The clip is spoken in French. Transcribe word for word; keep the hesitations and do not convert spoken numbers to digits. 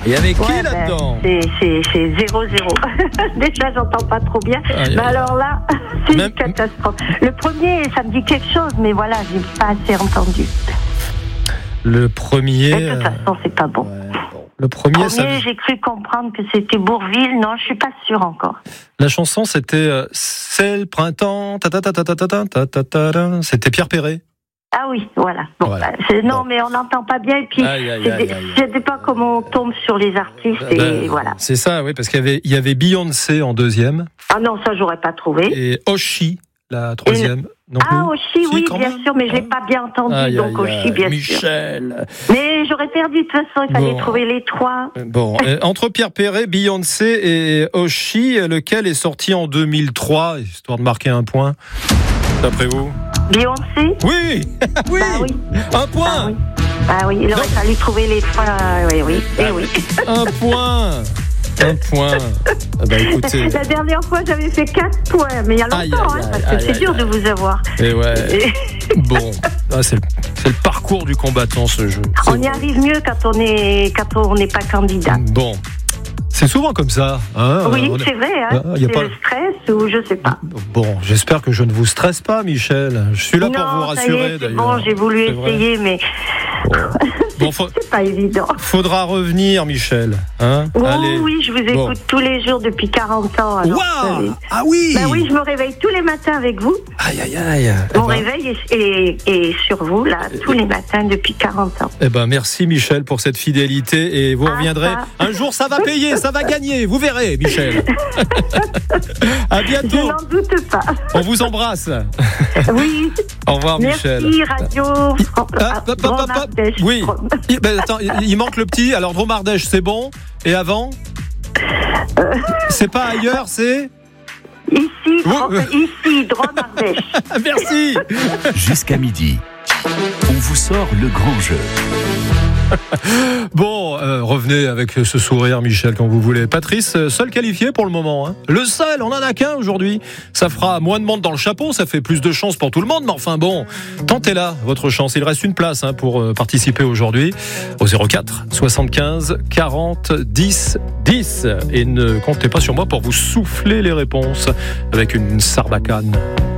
Et avec qui Ouais, là-dedans? ben, c'est, c'est, c'est zéro zéro. Déjà, j'entends pas trop bien. Aïe, Mais aïe, alors là, c'est Même- une catastrophe. Le premier, ça me dit quelque chose, mais voilà, j'ai pas assez entendu. Le premier. Et de toute façon, c'est pas bon. euh, ouais, bon. Le premier, Le ça, premier, j'ai cru comprendre que c'était Bourvil. Non, je suis pas sûre encore. la chanson, c'était euh, C'est le printemps. Ta ta ta ta ta ta ta ta ta ta ta. C'était Pierre Perret. Ah oui, voilà. Bon, Voilà. bah, c'est, non, Bon. mais on n'entend pas bien. Et puis, Aïe, aïe, c'est aïe, des- aïe. je sais pas comment on tombe sur les artistes. Et Ben, voilà. C'est ça, oui, parce qu'il y avait, il y avait Beyoncé en deuxième Ah non, ça, j'aurais pas trouvé. et Oshi, la troisième. Non Ah, plus. Oshi, Si, oui, quand bien même. sûr, mais je l'ai Ah. pas bien entendu, Aïe, donc aïe, Oshi, aïe, bien sûr. Michel. Mais j'aurais perdu, de toute façon, il fallait Bon. trouver les trois. Bon, euh, entre Pierre Perret, Beyoncé et Oshi, lequel est sorti en deux mille trois, histoire de marquer un point, d'après vous? Beyoncé? Oui. Oui. Bah oui. Un point. Ah oui. Ah oui, il aurait Donc- fallu trouver les trois. euh, Oui, oui, eh oui. Un point. Un point. Ah bah écoutez. La dernière fois, j'avais fait quatre points, mais il y a longtemps, Aïe, aïe, hein, aïe, parce aïe, que c'est aïe, dur aïe. de vous avoir. Et ouais. Et Bon, ah, c'est, le, c'est le parcours du combattant, ce jeu. C'est on y vrai. arrive mieux quand on est quand on n'est pas candidat. Bon, c'est souvent comme ça. Hein Oui, On est- c'est vrai, hein. Ah, y a c'est pas- le stress ou je sais pas. Bon, j'espère que je ne vous stresse pas, Michel. Je suis là pour vous Non, ça y rassurer, est, c'est d'ailleurs. bon, j'ai voulu C'est vrai. essayer, mais Bon, faut- c'est pas évident. faudra revenir, Michel. Hein Oh, Allez. oui, je vous écoute Bon. tous les jours depuis quarante ans. alors, vous savez. Waouh. Ah oui. Ben oui, je me réveille tous les matins avec vous. Aïe, aïe, aïe. Mon Eh ben, réveil est, est- est sur vous, là, tous les matins depuis quarante ans. eh ben, merci, Michel, pour cette fidélité. Et vous Ah, reviendrez. ça. Un jour, ça va payer, ça va gagner. Vous verrez, Michel. À Je bientôt. n'en doute pas. On vous embrasse. Oui, Au revoir, Michel. merci, Radio Fran- Ah, hop, hop, hop, hop. Dromardèche. Oui. Il, ben, attends, il il manque le petit. Alors, Dromardèche, c'est bon. Et avant C'est pas ailleurs, c'est Ici, Vous- Drom- ici, Dromardèche. Merci. Jusqu'à midi, on vous sort le grand jeu. Bon, euh, revenez avec ce sourire, Michel, quand vous voulez. Patrice, euh, seul qualifié pour le moment. Hein. Le seul, on en a qu'un aujourd'hui. Ça fera moins de monde dans le chapeau, ça fait plus de chance pour tout le monde. Mais enfin bon, tentez-la, votre chance. Il reste une place hein, pour euh, participer aujourd'hui au zéro quatre soixante-quinze quarante dix dix. Et ne comptez pas sur moi pour vous souffler les réponses avec une sarbacane.